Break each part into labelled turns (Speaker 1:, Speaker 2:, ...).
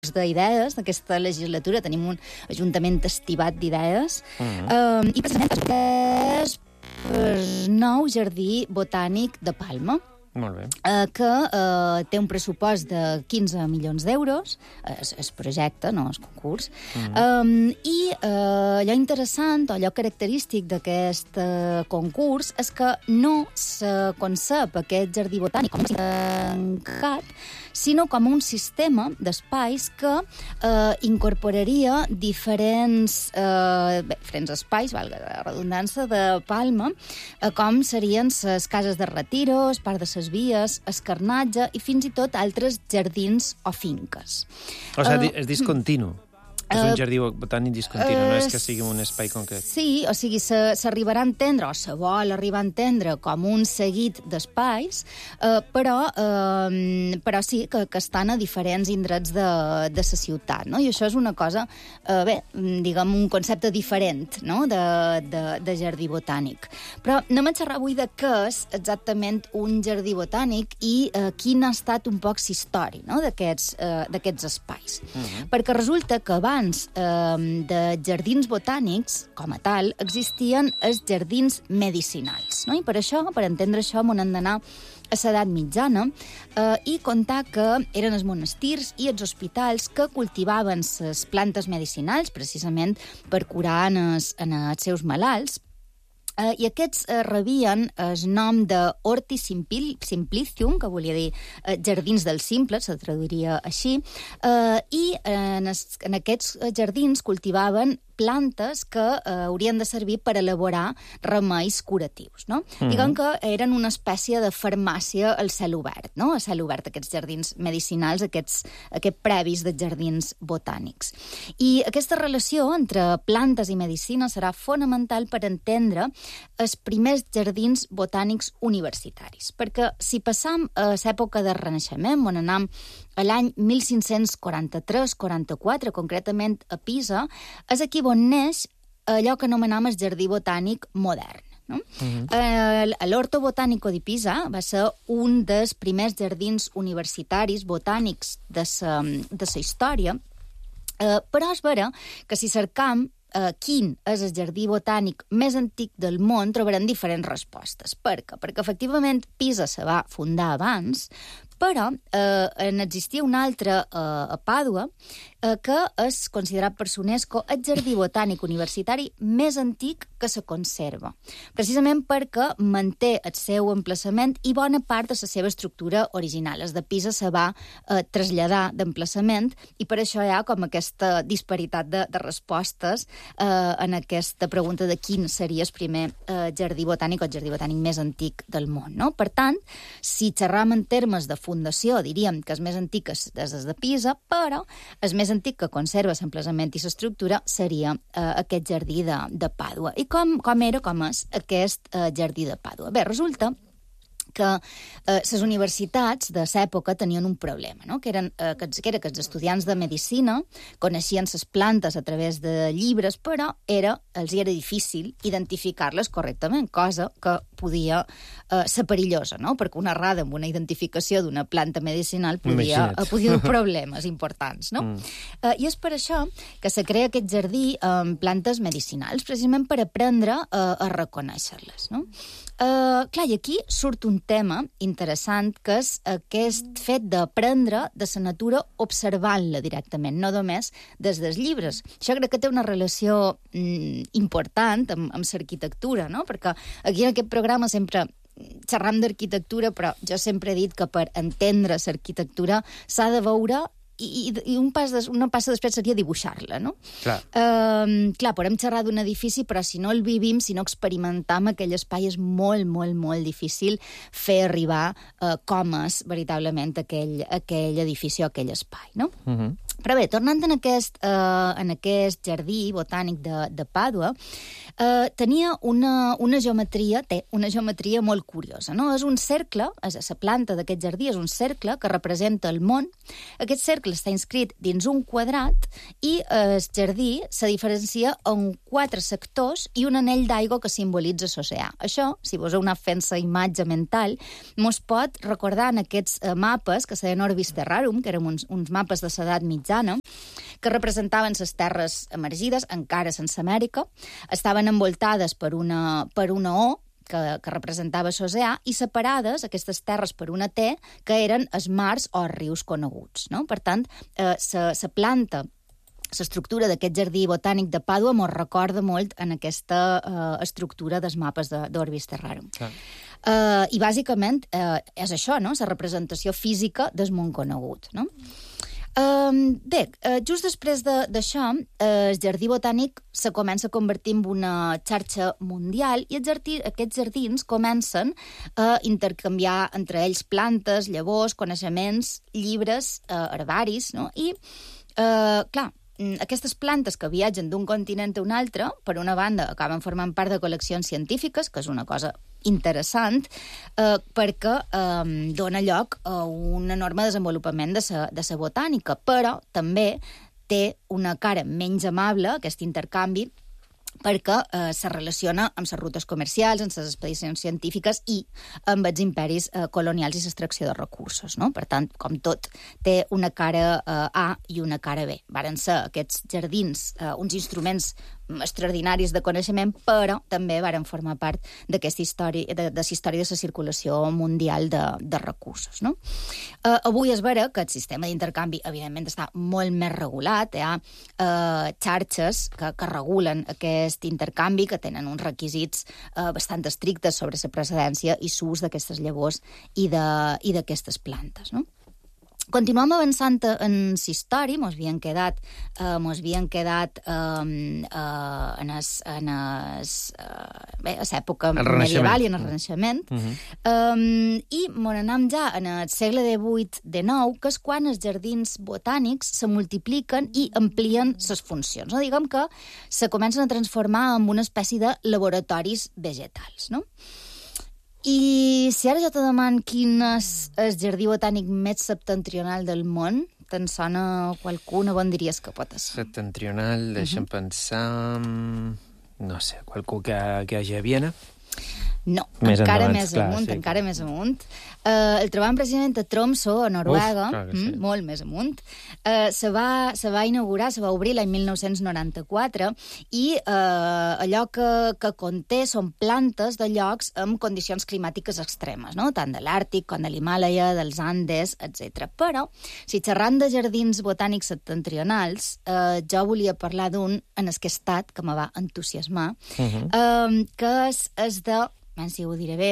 Speaker 1: d'idees d'aquesta legislatura. Tenim un ajuntament estivat d'idees. I precisament és el nou jardí botànic de Palma.
Speaker 2: Molt bé.
Speaker 1: Que té un pressupost de 15 milions d'euros, el projecte, no el concurs, i allò interessant, o allò característic d'aquest concurs és que no se concep aquest jardí botànic com un tancat, sinó com un sistema d'espais que incorporaria diferents espais, valga la redundància, de Palma, com serien les cases de retiro, el parc de les vies, escarnatge i fins i tot altres jardins o finques.
Speaker 2: O sigui, és discontinu. És un jardí botànic discontinu, no és que sigui un espai concret.
Speaker 1: Sí, o sigui, s'arribarà a entendre, o se vol arribar a entendre com un seguit d'espais, però sí que estan a diferents indrets de la ciutat, no? I això és una cosa, diguem, un concepte diferent, no?, de jardí botànic. Però anem a xerrar avui de què és exactament un jardí botànic i quin ha estat un poc l'història, no?, d'aquests espais. Perquè resulta que abans de jardins botànics, com a tal, existien els jardins medicinals, no? I per això, per entendre això, hem d'anar a l'edat mitjana i contar que eren els monestirs i els hospitals que cultivaven les plantes medicinals, precisament per curar els seus malalts. I aquests rebien el nom de Horti Simplicium, que volia dir jardins del simple, se traduiria així, i en aquests jardins cultivaven plantes que haurien de servir per elaborar remeis curatius, no? Diguem que eren una espècie de farmàcia al cel obert, no? A cel obert, aquests jardins medicinals, aquests previs de jardins botànics. I aquesta relació entre plantes i medicina serà fonamental per entendre els primers jardins botànics universitaris. Perquè si passam a l'època del Renaixement, on anam a l'any 1543-44, concretament a Pisa, és aquí on neix allò que anomenam el jardí botànic modern. No? L'Orto Botanico di Pisa va ser un dels primers jardins universitaris botànics de la història, però és vera que si cercam quin és el jardí botànic més antic del món, trobarem diferents respostes. Per què? Perquè, efectivament, Pisa se va fundar abans, però n'existia un altre a Pàdua que és considerat per l'UNESCO el jardí botànic universitari més antic que se conserva, precisament perquè manté el seu emplaçament i bona part de la seva estructura original. El de Pisa se va traslladar d'emplaçament i per això hi ha com aquesta disparitat de respostes en aquesta pregunta de quin seria el primer jardí botànic o el jardí botànic més antic del món, no? Per tant, si xerram en termes de fundació, diríem que és més antic és des de Pisa, però el més antic que conserva l'emplaçament i l'estructura seria aquest jardí de Pàdua. I com és aquest jardí de Pàdua? Bé, resulta que les universitats de l'època tenien un problema, no? que era que els estudiants de medicina coneixien les plantes a través de llibres, però els era difícil identificar-les correctament, cosa que podia ser perillosa, no? Perquè una errada amb una identificació d'una planta medicinal podia dur problemes importants, no? I és per això que se crea aquest jardí amb plantes medicinals, precisament per aprendre a reconèixer-les, no? Clar, i aquí surt un tema interessant, que és aquest fet d'aprendre de la natura observant-la directament, no només des dels llibres. Això crec que té una relació important amb l'arquitectura, no? Perquè aquí en aquest programa sempre xerram d'arquitectura, però jo sempre he dit que per entendre l'arquitectura s'ha de veure i una passa després seria dibuixar-la, no? Clar, podem xerrar d'un edifici, però si no el vivim, si no experimentam aquell espai, és molt, molt, molt difícil fer arribar com és veritablement aquell edifici o aquell espai, no? Però bé, tornant en aquest jardí botànic de Pàdua, tenia una geometria molt curiosa, no? És un cercle, la planta d'aquest jardí és un cercle que representa el món. Aquest cercle està inscrit dins un quadrat i el jardí se diferencia en 4 sectors i un anell d'aigua que simbolitza l'oceà. Això, si vos heu anat fent la imatge mental, mos pot recordar en aquests mapes que se deien Orbis Terrarum, que eren uns mapes de l'edat mitjana, mitjana, que representaven les terres emergides, encara sense Amèrica, estaven envoltades per una O, que representava l'oceà, i separades, aquestes terres, per una T, que eren els mars o els rius coneguts, no? Per tant, la planta, l'estructura d'aquest jardí botànic de Pàdua mos recorda molt en aquesta estructura dels mapes d'Orbis Terrarum. I, bàsicament, és això, no? La representació física del món conegut, no? Bé, just després d'això, el jardí botànic se comença a convertir en una xarxa mundial i aquests jardins comencen a intercanviar entre ells plantes, llavors, coneixements, llibres, herbaris, no? I, clar, aquestes plantes que viatgen d'un continent a un altre, per una banda, acaben formant part de col·leccions científiques, que és una cosa interessant, perquè dona lloc a un enorme desenvolupament de la botànica, però també té una cara menys amable, aquest intercanvi, perquè se relaciona amb les rutes comercials, amb les expedicions científiques i amb els imperis colonials i l'extracció de recursos, no? Per tant, com tot, té una cara A i una cara B. Varen ser aquests jardins uns instruments extraordinaris de coneixement, però també varen formar part d'aquesta història, de la història de la circulació mundial de recursos, no? Avui és vera que el sistema d'intercanvi, evidentment, està molt més regulat. Hi ha xarxes que regulen aquest intercanvi, que tenen uns requisits bastant estrictes sobre la procedència i l'ús d'aquestes llavors i d'aquestes plantes, no? Continuem avançant en la història, mos havien quedat en l'època medieval i en el Renaixement, i mos anem ja en el segle XVIII-XIX, que és quan els jardins botànics se multipliquen i amplien les funcions. No? Diguem que se comencen a transformar en una espècie de laboratoris vegetals, no? I si ara jo te demano quin és el jardí botànic més septentrional del món, te'n sona qualcuna? On diries que pot ser?
Speaker 2: Septentrional, deixa'm pensar... No sé, qualcú que hagi a Viena?
Speaker 1: No, encara més amunt. El trobam precisament a Tromsø, a Noruega, molt més amunt. Se va inaugurar, se va obrir l'any 1994, i allò que conté són plantes de llocs amb condicions climàtiques extremes, no? Tant de l'Àrtic com de l'Himàlaia, dels Andes, etc. Però, si xerrant de jardins botànics septentrionals, jo volia parlar d'un en el que he estat, que me va entusiasmar, que és de... si ho diré bé,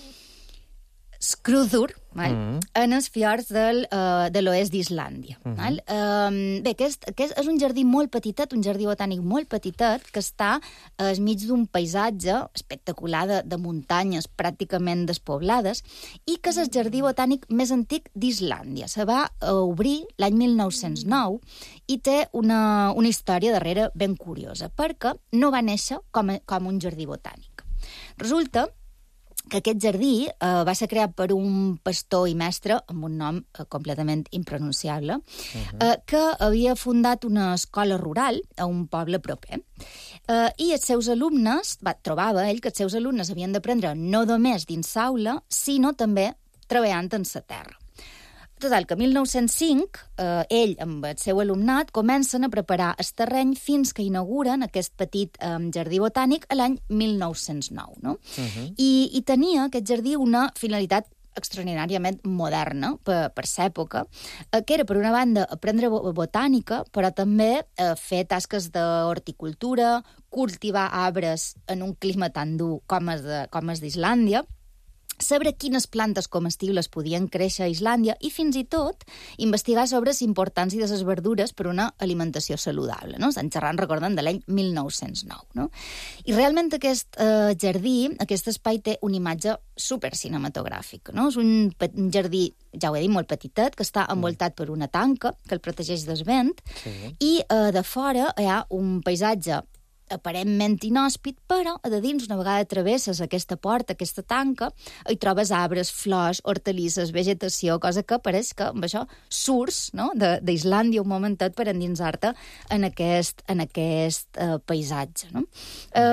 Speaker 1: Skrúður, en els fiords de l'oest d'Islàndia. Bé, aquest és un jardí molt petitet, un jardí botànic molt petitet, que està al mig d'un paisatge espectacular de muntanyes pràcticament despoblades, i que és el jardí botànic més antic d'Islàndia. Se va obrir l'any 1909 i té una història darrere ben curiosa, perquè no va néixer com un jardí botànic. Resulta que aquest jardí va ser creat per un pastor i mestre amb un nom completament impronunciable, que havia fundat una escola rural a un poble proper. I els seus alumnes, trobava ell que els seus alumnes havien d'aprendre no només dins l'aula, sinó també treballant en la terra. Total, que 1905, ell amb el seu alumnat comencen a preparar el terreny fins que inauguren aquest petit jardí botànic a l'any 1909, no? I tenia aquest jardí una finalitat extraordinàriament moderna per l'època, que era, per una banda, aprendre botànica, però també fer tasques d'horticultura, cultivar arbres en un clima tan dur com és d'Islàndia, saber quines plantes comestibles podien créixer a Islàndia i, fins i tot, investigar sobre les importàncies de les verdures per una alimentació saludable, no? Estan xerrant, recorden, de l'any 1909, no? I realment aquest jardí, aquest espai, té una imatge supercinematogràfica, no? És un jardí, ja ho he dit, molt petitet, que està envoltat per una tanca que el protegeix del vent, i de fora hi ha un paisatge aparentment inhòspit, però a de dins, una vegada travesses aquesta porta, aquesta tanca, hi trobes arbres, flors, hortalisses, vegetació, cosa que pareix que amb això surts, no?, d'Islàndia un momentet per endinsar-te en aquest paisatge, no? És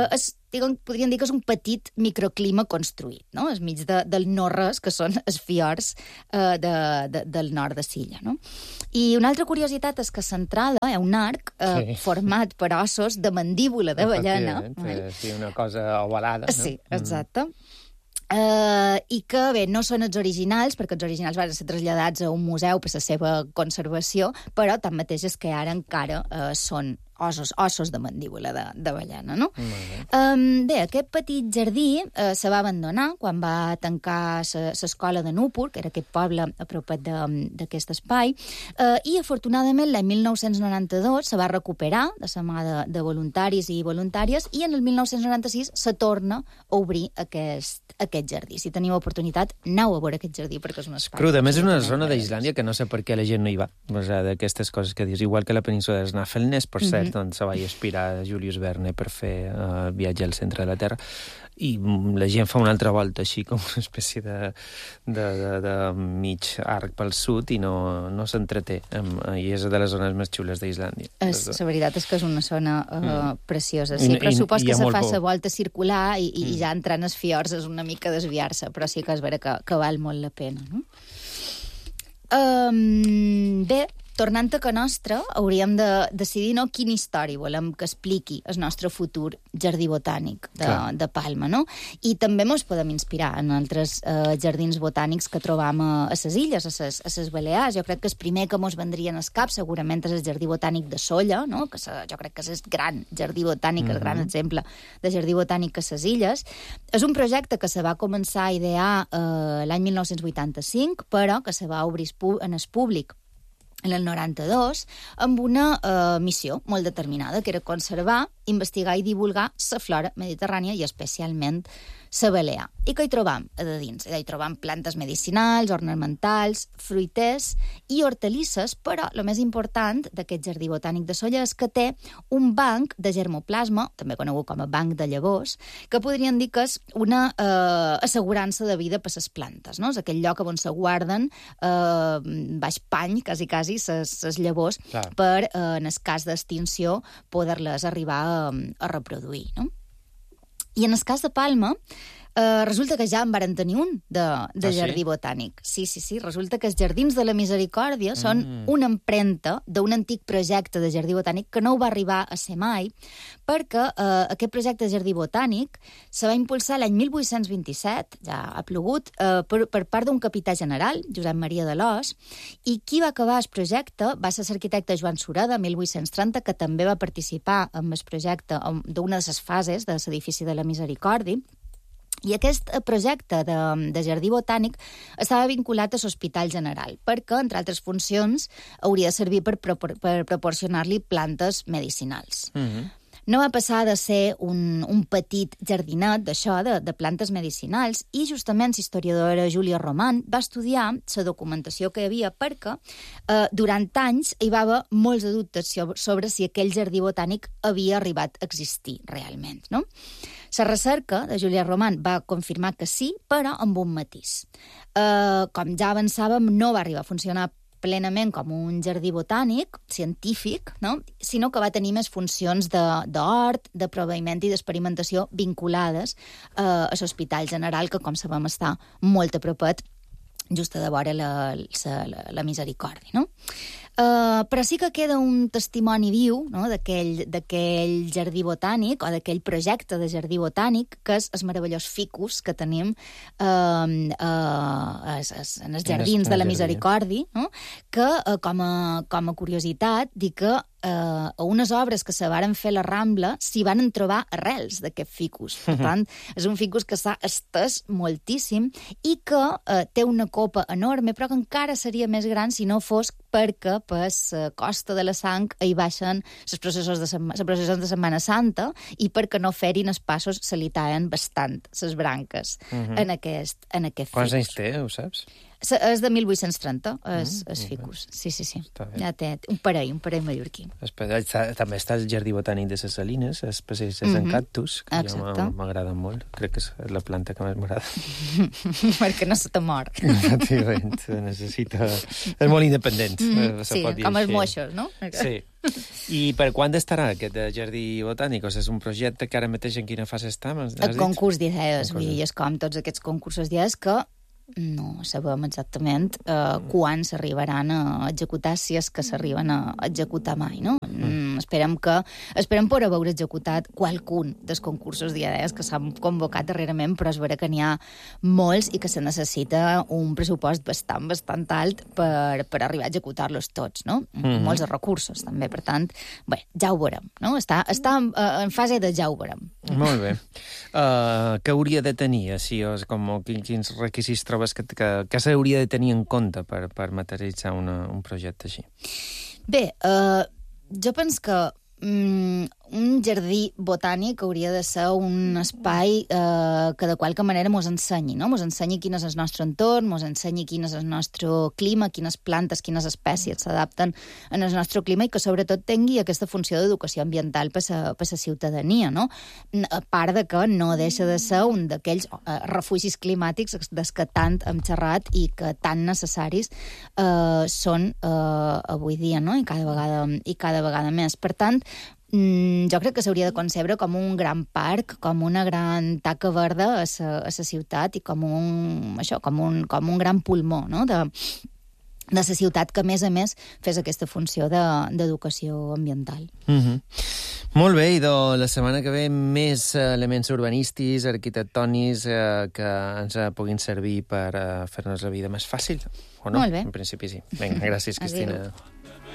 Speaker 1: podríem dir que és un petit microclima construït, no? Al mig del no-res, que són els fiords del nord de Silla, no? I una altra curiositat és que l'entrada és un arc format per ossos de mandíbula de ballena.
Speaker 2: Sí, una cosa ovalada, no?
Speaker 1: Sí, exacte. I que, bé, no són els originals, perquè els originals van ser traslladats a un museu per la seva conservació, però tanmateix és que ara encara són ossos de mandíbula de ballena, no? Bé, aquest petit jardí se va abandonar quan va tancar l'escola de Núpur, que era aquest poble apropat d'aquest espai, i afortunadament l'any 1992 se va recuperar de la mà de voluntaris i voluntàries, i en el 1996 se torna a obrir aquest jardí. Si teniu oportunitat, aneu a veure aquest jardí, perquè és un espai...
Speaker 2: Cruda, a més és una zona d'Islàndia que no sé per què la gent no hi va. O sigui, d'aquestes coses que dius, igual que la península de Snafelnes, per cert, on se va inspirar Julius Verne per fer el viatge al centre de la Terra, i la gent fa una altra volta així com una espècie de mig arc pel sud i no s'entreté, i és de les zones més xules d'Islàndia.
Speaker 1: La veritat és que és una zona preciosa, sí, però supos que se fa la volta circular i ja entrant als fiords és una mica desviar-se, però sí que és vera que val molt la pena, no? Bé, tornant a que nostra, hauríem de decidir quina història volem que expliqui el nostre futur jardí botànic de Palma, no? I també ens podem inspirar en altres jardins botànics que trobam a les illes, a les Balears. Jo crec que el primer que ens vendria al cap segurament és el jardí botànic de Sóller, no? Que jo crec que és el gran jardí botànic, el gran exemple de jardí botànic a les illes. És un projecte que se va començar a idear l'any 1985, però que se va obrir en el públic en el 92, amb una missió molt determinada, que era conservar, investigar i divulgar la flora mediterrània i especialment la balear. I què hi trobam a dins? Hi trobam plantes medicinals, ornamentals, fruiters i hortalisses, però el més important d'aquest jardí botànic de Sóller és que té un banc de germoplasma, també conegut com a banc de llavors, que podríem dir que és una assegurança de vida per les plantes, no? És aquell lloc on se guarden baix pany, quasi, les llavors, per, en el cas d'extinció, poder-les arribar a reproduir, no? I en el cas de Palma, resulta que ja en varen tenir un de jardí botànic. Sí, resulta que els Jardins de la Misericòrdia són una empremta d'un antic projecte de jardí botànic que no ho va arribar a ser mai, perquè aquest projecte de jardí botànic se va impulsar l'any 1827, ja ha plogut, per part d'un capità general, Josep Maria d'Alòs, i qui va acabar el projecte va ser l'arquitecte Joan Sureda, 1830, que també va participar en el projecte d'una de les fases de l'edifici de la Misericòrdia. I aquest projecte de jardí botànic estava vinculat a l'Hospital General, perquè, entre altres funcions, hauria de servir per proporcionar-li plantes medicinals. No va passar de ser un petit jardinet d'això, de plantes medicinals, i justament l'historiadora Júlia Roman va estudiar la documentació que hi havia perquè durant anys hi va haver molts de dubtes sobre si aquell jardí botànic havia arribat a existir realment, no? La recerca de Júlia Roman va confirmar que sí, però amb un matís. Com ja avançàvem, no va arribar a funcionar plenament com un jardí botànic, científic, no? Sinó que va tenir més funcions d'hort, de proveïment i d'experimentació vinculades a l'Hospital General, que, com sabem, està molt apropat just a de vora la Misericòrdia, no? Però sí que queda un testimoni viu, no?, d'aquell jardí botànic o d'aquell projecte de jardí botànic, que és el meravellós ficus que tenim en els jardins de la Misericòrdia, no? Que, com a curiositat, dic que a unes obres que se varen fer a la Rambla s'hi van trobar arrels d'aquest ficus. Per tant, és un ficus que s'ha estès moltíssim i que té una copa enorme, però que encara seria més gran si no fos perquè per la costa de la Sang hi baixen les processions de Setmana Santa i perquè no ferin els passos se li tallen bastant les branques en aquest ficus.
Speaker 2: Quants anys té, ho saps?
Speaker 1: És de 1830, és ficus. Sí. Ja té un parell mallorquí.
Speaker 2: També està el Jardí Botànic de les Salines, és en cactus, que m'agrada molt. Crec que és la planta que més m'agrada.
Speaker 1: Perquè no se te mor.
Speaker 2: Efectivament, necessita... És molt independent.
Speaker 1: Sí, com els moixos, no?
Speaker 2: Sí. I per quan estarà aquest Jardí Botànic? O sigui, és un projecte que ara mateix en quina fase està?
Speaker 1: El concurs d'idees, vull dir, és com tots aquests concursos d'idees que no sabem exactament quan s'arribaran a executar, si és que s'arriben a executar mai, no? Esperem poder veure executat qualcun dels concursos d'idees que s'han convocat darrerament, però es veurà que n'hi ha molts i que se necessita un pressupost bastant alt per arribar a executar-los tots, no? Molts recursos, també. Per tant, bé, ja ho veurem, no? Està en fase de ja ho veurem.
Speaker 2: Molt bé. Què hauria de tenir, així, quins requisits trobes que s'hauria de tenir en compte per materialitzar un projecte així?
Speaker 1: Bé, jo penso que un jardí botànic hauria de ser un espai que de qualque manera mos ensenyi, no? Mos ensenyi quin és el nostre entorn, mos ensenyi quin és el nostre clima, quines plantes, quines espècies s'adapten en el nostre clima i que sobretot tingui aquesta funció d'educació ambiental per la ciutadania, no? A part de que no deixa de ser un d'aquells refugis climàtics des que tant hem xerrat i que tan necessaris són avui dia, no? I cada vegada més. Per tant, jo crec que s'hauria de concebre com un gran parc, com una gran taca verda a la ciutat i com un gran pulmó, no? de la ciutat que, a més, fes aquesta funció d'educació ambiental.
Speaker 2: Molt bé, i la setmana que ve més elements urbanístics, arquitectònics que ens puguin servir per fer-nos la vida més fàcil, o no?
Speaker 1: Molt bé.
Speaker 2: En principi sí. Vinga, gràcies, Cristina.